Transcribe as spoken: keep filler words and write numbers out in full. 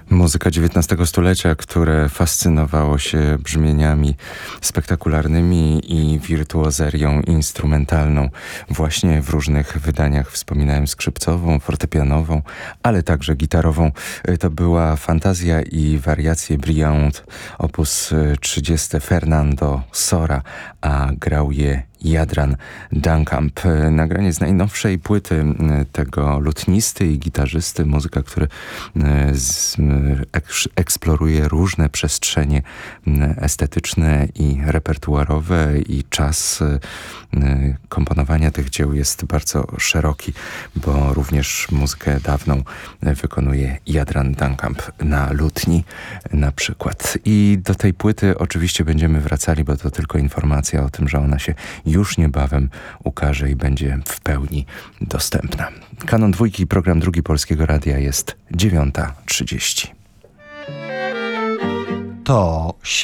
Muzyka dziewiętnastego stulecia, które fascynowało się brzmieniami spektakularnymi i wirtuozerią instrumentalną. Właśnie w różnych wydaniach wspominałem skrzypcową, fortepianową, ale także gitarową. To była Fantazja i wariacje Briand, opus trzydziesty Fernando Sora, a grał je Jadran Dunkamp. Nagranie z najnowszej płyty tego lutnisty i gitarzysty, muzyka, który z, eks, eksploruje różne przestrzenie estetyczne i repertuarowe, i czas komponowania tych dzieł jest bardzo szeroki, bo również muzykę dawną wykonuje Jadran Dunkamp na lutni na przykład. I do tej płyty oczywiście będziemy wracali, bo to tylko informacja o tym, że ona się już niebawem ukaże i będzie w pełni dostępna. Kanon Dwójki, program Drugi Polskiego Radia, jest dziewiąta trzydzieści. To świat.